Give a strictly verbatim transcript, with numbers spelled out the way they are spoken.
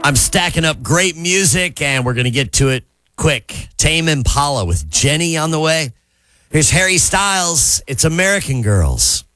I'm stacking up great music, and we're going to get to it quick. Tame Impala with Jenny on the way. Here's Harry Styles. It's American Girls.